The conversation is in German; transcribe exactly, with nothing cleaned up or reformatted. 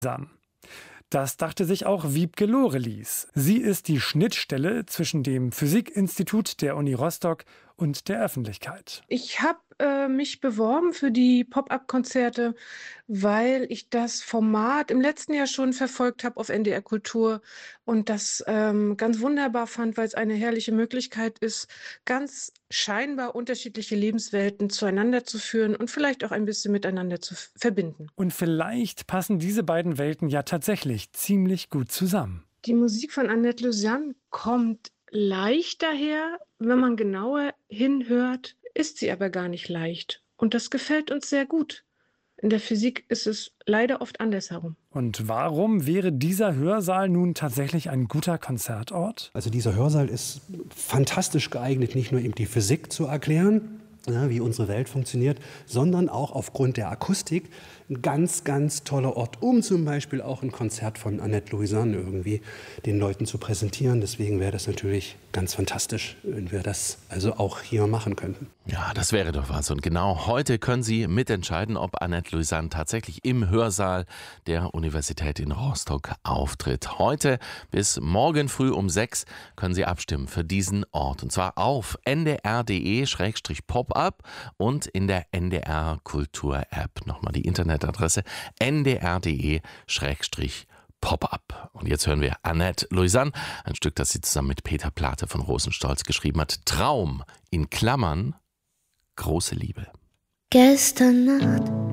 Das dachte sich auch Wiebke Lorelis. Sie ist die Schnittstelle zwischen dem Physikinstitut der Uni Rostock und der Öffentlichkeit. Ich habe äh, mich beworben für die Pop-up-Konzerte, weil ich das Format im letzten Jahr schon verfolgt habe auf N D R Kultur und das ähm, ganz wunderbar fand, weil es eine herrliche Möglichkeit ist, ganz scheinbar unterschiedliche Lebenswelten zueinander zu führen und vielleicht auch ein bisschen miteinander zu f- verbinden. Und vielleicht passen diese beiden Welten ja tatsächlich ziemlich gut zusammen. Die Musik von Annette Lausanne kommt leicht daher, wenn man genauer hinhört, ist sie aber gar nicht leicht. Und das gefällt uns sehr gut. In der Physik ist es leider oft andersherum. Und warum wäre dieser Hörsaal nun tatsächlich ein guter Konzertort? Also dieser Hörsaal ist fantastisch geeignet, nicht nur eben die Physik zu erklären, ja, wie unsere Welt funktioniert, sondern auch aufgrund der Akustik ein ganz, ganz toller Ort, um zum Beispiel auch ein Konzert von Annette Lausanne irgendwie den Leuten zu präsentieren. Deswegen wäre das natürlich ganz fantastisch, wenn wir das also auch hier machen könnten. Ja, das wäre doch was. Und genau heute können Sie mitentscheiden, ob Annette Lausanne tatsächlich im Hörsaal der Universität in Rostock auftritt. Heute bis morgen früh um sechs können Sie abstimmen für diesen Ort. Und zwar auf n d r punkt d e slash pop-up und in der N D R Kultur App. Nochmal die Internetadresse n d r punkt d e slash pop-up. Und jetzt hören wir Annette Lausanne, ein Stück, das sie zusammen mit Peter Plate von Rosenstolz geschrieben hat. Traum, in Klammern, große Liebe. Gestern Nacht